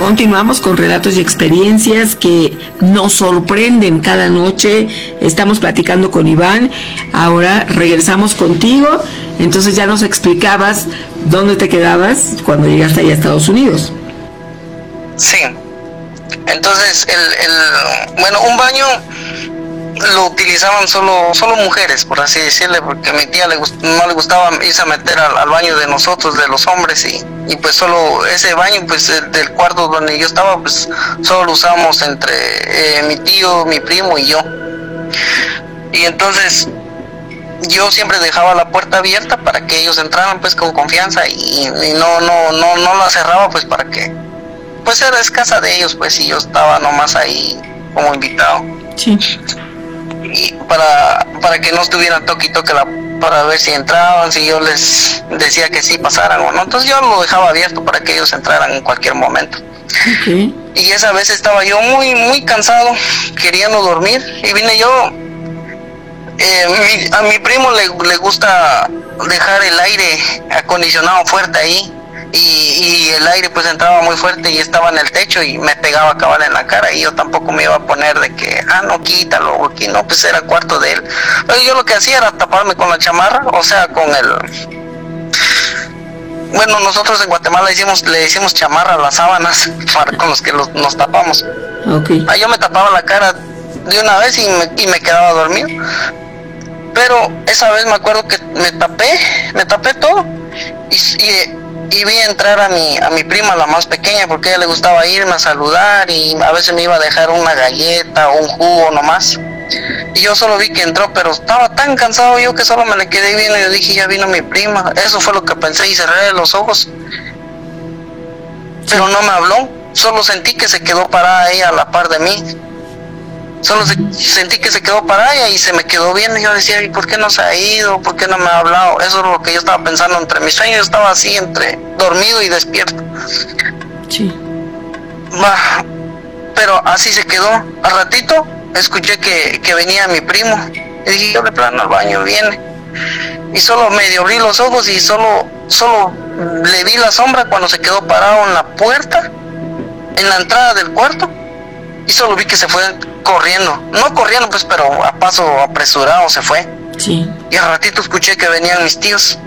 Continuamos con relatos y experiencias que nos sorprenden cada noche. Estamos platicando con Iván, ahora regresamos contigo. Entonces ya nos explicabas dónde te quedabas cuando llegaste allá a Estados Unidos. Sí, entonces bueno, un baño lo utilizaban solo mujeres, por así decirle, porque a mi tía no le gustaba irse a meter al baño de nosotros, de los hombres, y pues solo ese baño, pues del cuarto donde yo estaba, pues solo lo usábamos entre mi tío, mi primo y yo. Y entonces yo siempre dejaba la puerta abierta para que ellos entraran pues con confianza, y no la cerraba, pues para que, pues era casa de ellos, pues, y yo estaba nomás ahí como invitado. Sí. Y para que no estuvieran toque y toque para ver si entraban, si yo les decía que sí pasaran o no. Entonces yo lo dejaba abierto para que ellos entraran en cualquier momento. Okay. Y esa vez estaba yo muy cansado, queriendo dormir, y vine yo. A mi primo le gusta dejar el aire acondicionado fuerte ahí, y el aire pues entraba muy fuerte y estaba en el techo y me pegaba cabal en la cara, y yo tampoco me iba a poner de que no, quítalo, aquí no, pues era el cuarto de él. Pero yo lo que hacía era taparme con la chamarra, o sea, bueno, nosotros en Guatemala le decimos chamarra a las sábanas con los que nos tapamos. Okay. Yo me tapaba la cara de una vez y me quedaba dormido. Pero esa vez me acuerdo que me tapé todo, y vi entrar a mi prima, la más pequeña, porque a ella le gustaba irme a saludar, y a veces me iba a dejar una galleta o un jugo nomás. Y yo solo vi que entró, pero estaba tan cansado yo que solo me le quedé viendo, y yo dije, ya vino mi prima. Eso fue lo que pensé, y cerré los ojos. Pero no me habló, solo sentí que se quedó parada ella a la par de mí. Sentí que se quedó parada y se me quedó viendo, y yo decía, ¿y por qué no se ha ido? ¿Por qué no me ha hablado? Eso es lo que yo estaba pensando entre mis sueños. Yo estaba así entre dormido y despierto. Sí. Pero así se quedó. Al ratito escuché que venía mi primo, y dije, yo de plano al baño viene. Y solo medio abrí los ojos y solo le vi la sombra cuando se quedó parado en la puerta, en la entrada del cuarto. Y solo vi que se fue corriendo, no corriendo pues, pero a paso apresurado se fue. Sí. Y al ratito escuché que venían mis tíos.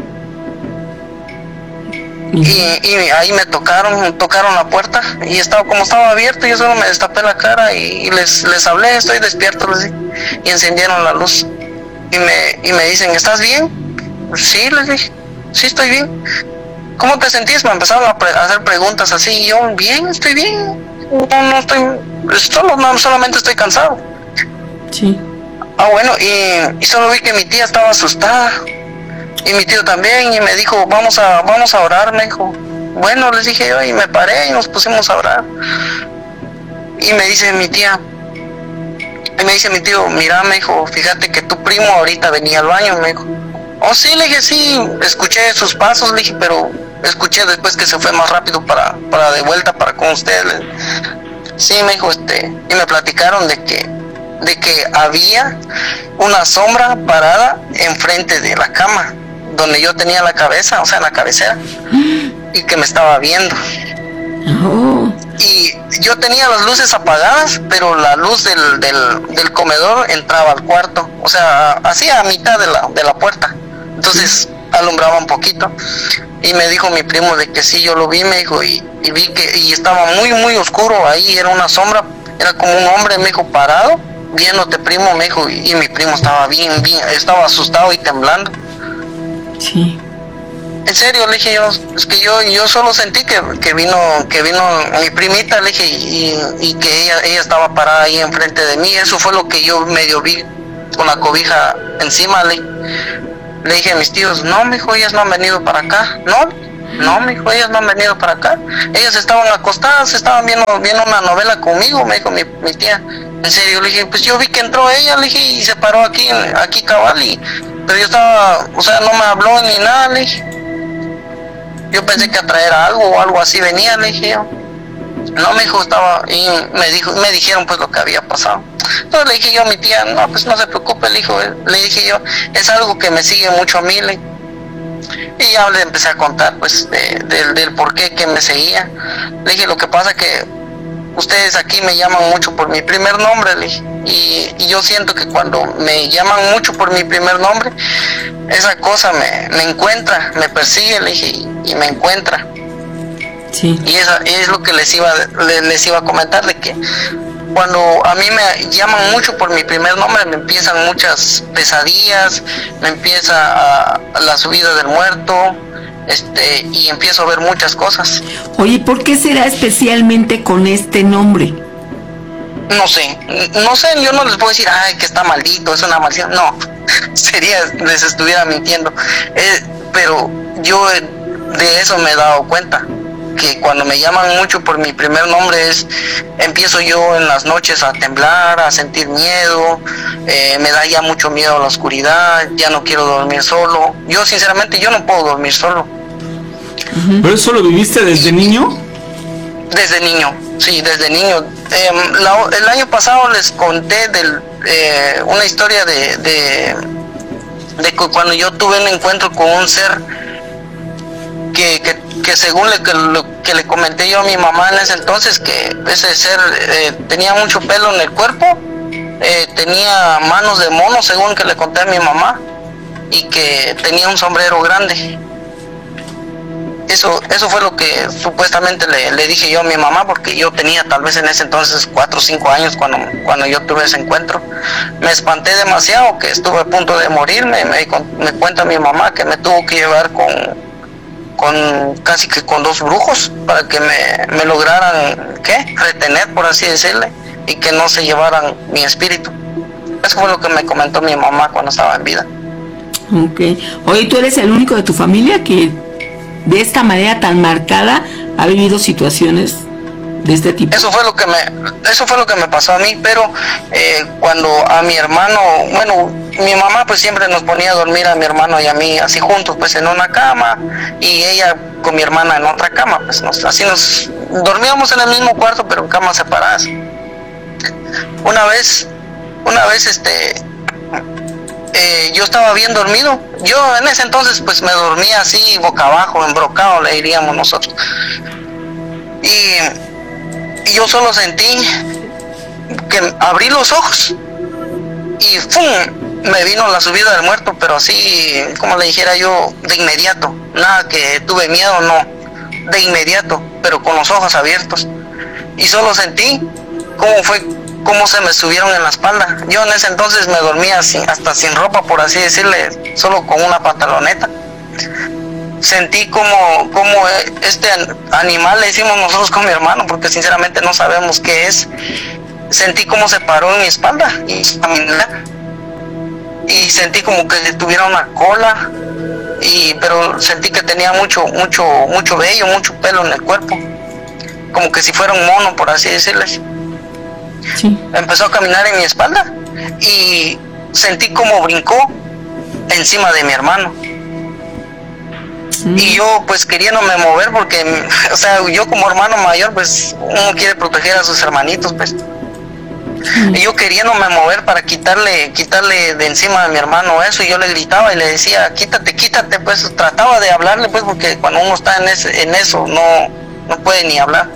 Y ahí me tocaron la puerta, y como estaba abierto, yo solo me destapé la cara y les hablé, estoy despierto, les dije, y encendieron la luz. Y me dicen, ¿estás bien? Sí, les dije, sí, estoy bien. ¿Cómo te sentís? Me empezaron a hacer preguntas así, y yo, bien, estoy bien. No estoy, solamente estoy cansado. Sí. Bueno, y solo vi que mi tía estaba asustada, y mi tío también, y me dijo, vamos a orar, me dijo. Bueno, les dije yo, y me paré y nos pusimos a orar. Y me dice mi tío, mira, me dijo, fíjate que tu primo ahorita venía al baño, me dijo. Oh, sí, le dije, sí, escuché sus pasos, le dije, pero escuché después que se fue más rápido para de vuelta para con ustedes. Sí, me dijo, y me platicaron de que había una sombra parada enfrente de la cama, donde yo tenía la cabeza, o sea, en la cabecera, y que me estaba viendo. Oh. Y yo tenía las luces apagadas, pero la luz del comedor entraba al cuarto, o sea, así a mitad de la puerta. Entonces alumbraba un poquito. Y me dijo mi primo de que sí, yo lo vi, me dijo, y vi que estaba muy oscuro ahí, era una sombra, era como un hombre, me dijo, parado, viéndote, primo, me dijo, y mi primo estaba bien, estaba asustado y temblando. Sí. En serio, le dije yo, es que yo solo sentí que vino mi primita, le dije, y que ella estaba parada ahí enfrente de mí. Eso fue lo que yo medio vi con la cobija encima. Le dije a mis tíos, no, mijo, ellas no han venido para acá. No, mijo, ellas no han venido para acá. Ellas estaban acostadas, estaban viendo una novela conmigo, me dijo mi tía. En serio, le dije, pues yo vi que entró ella, le dije, y se paró aquí cabal, pero yo estaba, o sea, no me habló ni nada, le dije. Yo pensé que a traer algo o algo así venía, le dije yo. No, me dijo, y me dijeron pues lo que había pasado. Entonces le dije yo a mi tía, no, pues no se preocupe, le dije yo, es algo que me sigue mucho a mí, Y ya le empecé a contar, pues, del por qué que me seguía. Le dije, lo que pasa que ustedes aquí me llaman mucho por mi primer nombre, le dije, y yo siento que cuando me llaman mucho por mi primer nombre, esa cosa me encuentra, me persigue, le dije, y me encuentra. Sí. Y esa es lo que les iba a comentar, de que cuando a mí me llaman mucho por mi primer nombre, me empiezan muchas pesadillas, me empieza la subida del muerto, y empiezo a ver muchas cosas. Oye, ¿por qué será especialmente con este nombre? No sé, yo no les puedo decir, ay, que está maldito, es una maldición, no, les estuviera mintiendo, pero yo de eso me he dado cuenta, que cuando me llaman mucho por mi primer nombre empiezo yo en las noches a temblar, a sentir miedo, me da ya mucho miedo a la oscuridad, ya no quiero dormir solo, yo sinceramente yo no puedo dormir solo. ¿Pero eso lo viviste desde niño? Desde niño, sí, desde niño. El año pasado les conté una historia de cuando yo tuve un encuentro con un ser que según lo que le comenté yo a mi mamá en ese entonces, que ese ser tenía mucho pelo en el cuerpo, tenía manos de mono, según que le conté a mi mamá, y que tenía un sombrero grande. Eso fue lo que supuestamente le dije yo a mi mamá, porque yo tenía tal vez en ese entonces 4 o 5 años cuando yo tuve ese encuentro. Me espanté demasiado, que estuve a punto de morirme. Me cuenta mi mamá que me tuvo que llevar casi que con 2 brujos para que me lograran retener, por así decirle, y que no se llevaran mi espíritu. Eso fue lo que me comentó mi mamá cuando estaba en vida. Okay. Oye, ¿tú eres el único de tu familia que de esta manera tan marcada ha vivido situaciones de este tipo? Eso fue lo que me pasó a mí, pero cuando a mi hermano, bueno, mi mamá pues siempre nos ponía a dormir a mi hermano y a mí así juntos, pues en una cama, y ella con mi hermana en otra cama, pues así nos dormíamos en el mismo cuarto, pero en camas separadas. Una vez yo estaba bien dormido. Yo en ese entonces pues me dormía así boca abajo, embrocado, le diríamos nosotros. Y yo solo sentí que abrí los ojos y ¡fum! Me vino la subida del muerto, pero así, como le dijera yo, de inmediato. Nada que tuve miedo, no, de inmediato, pero con los ojos abiertos. Y solo sentí cómo se me subieron en la espalda. Yo en ese entonces me dormía hasta sin ropa, por así decirle, solo con una pantaloneta. Sentí como este animal, le decimos nosotros con mi hermano, porque sinceramente no sabemos qué es. Sentí como se paró en mi espalda y sentí como que tuviera una cola, pero sentí que tenía mucho vello, mucho pelo en el cuerpo, como que si fuera un mono, por así decirles. Sí. Empezó a caminar en mi espalda y sentí como brincó encima de mi hermano. Y yo pues queriéndome mover, porque, o sea, yo como hermano mayor, pues uno quiere proteger a sus hermanitos, pues. Y yo queriéndome mover para quitarle de encima de mi hermano eso, y yo le gritaba y le decía, quítate, pues trataba de hablarle, pues, porque cuando uno está en eso no puede ni hablar.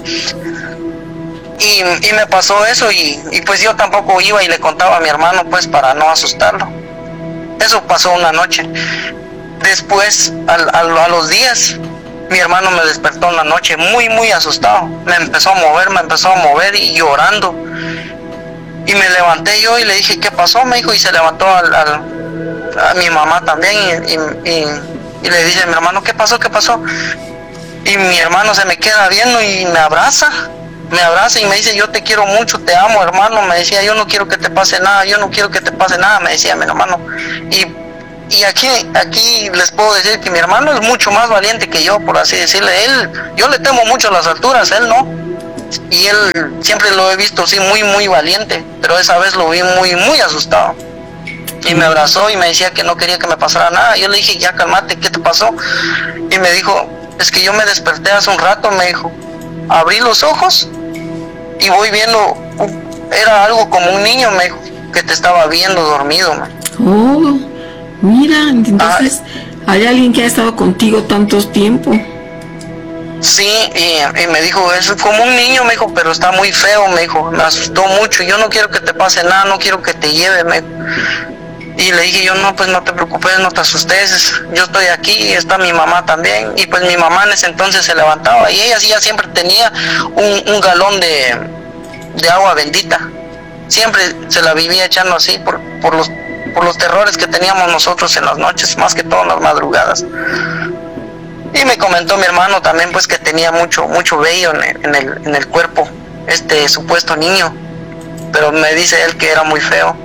Y me pasó eso, y pues yo tampoco iba y le contaba a mi hermano, pues, para no asustarlo. Eso pasó una noche. Después, a los días, mi hermano me despertó en la noche muy, muy asustado. Me empezó a mover y llorando. Y me levanté yo y le dije, ¿qué pasó? Me dijo, y se levantó a mi mamá también, y le dice a mi hermano, ¿qué pasó? Y mi hermano se me queda viendo y me abraza y me dice, yo te quiero mucho, te amo, hermano. Me decía, yo no quiero que te pase nada, me decía mi hermano. Y aquí les puedo decir que mi hermano es mucho más valiente que yo, por así decirle. Yo le temo mucho a las alturas, él no. Y él siempre lo he visto así muy, muy valiente, pero esa vez lo vi muy, muy asustado. Y me abrazó y me decía que no quería que me pasara nada. Yo le dije, ya cálmate, ¿qué te pasó? Y me dijo, es que yo me desperté hace un rato, me dijo. Abrí los ojos y voy viendo, era algo como un niño, me dijo, que te estaba viendo dormido, man. Oh, mira, entonces Hay alguien que ha estado contigo tanto tiempo. Sí, y me dijo, es como un niño, me dijo, pero está muy feo, me dijo, me asustó mucho, yo no quiero que te pase nada, no quiero que te lleve, me dijo. Y le dije yo, no, pues no te preocupes, no te asustes, yo estoy aquí, está mi mamá también. Y pues mi mamá en ese entonces se levantaba y ella siempre tenía un galón de agua bendita, siempre se la vivía echando así por los terrores que teníamos nosotros en las noches, más que todo en las madrugadas. Y me comentó mi hermano también pues que tenía mucho vello en el cuerpo, este supuesto niño, pero me dice él que era muy feo.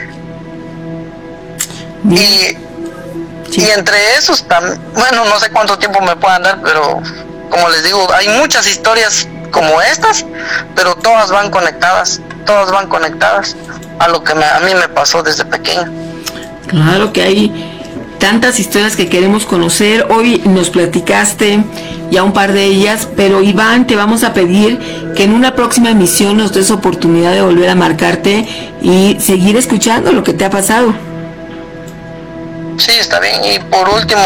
Y entre esos, bueno, no sé cuánto tiempo me puedan dar, pero como les digo, hay muchas historias como estas, pero todas van conectadas a lo que a mí me pasó desde pequeño. Claro que hay tantas historias que queremos conocer. Hoy nos platicaste ya un par de ellas, pero Iván, te vamos a pedir que en una próxima emisión nos des oportunidad de volver a marcarte y seguir escuchando lo que te ha pasado. Sí, está bien. Y por último,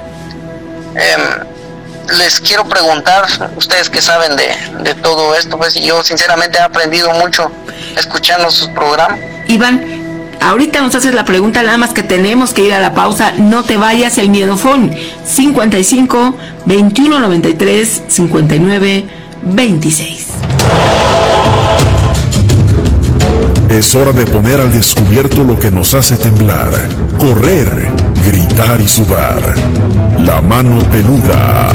les quiero preguntar, ustedes que saben de todo esto, pues yo sinceramente he aprendido mucho escuchando sus programas. Iván, ahorita nos haces la pregunta, nada más que tenemos que ir a la pausa. No te vayas, el miedofón 55 21 93 59 26. Es hora de poner al descubierto lo que nos hace temblar, correr, gritar y sudar. La mano peluda.